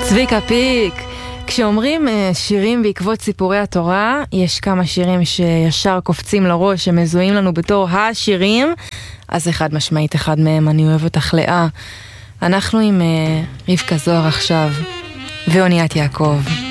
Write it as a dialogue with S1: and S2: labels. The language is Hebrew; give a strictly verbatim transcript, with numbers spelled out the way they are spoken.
S1: צביקה פיק. כשאומרים שירים בעקבות סיפורי התורה, יש כמה שירים שישר קופצים לראש, שמזוהים לנו בתור השירים, אז אחד משמעית אחד מהם, אני אוהב אותך לאה. אנחנו עם רבקה זוהר עכשיו, ואוניית יעקב.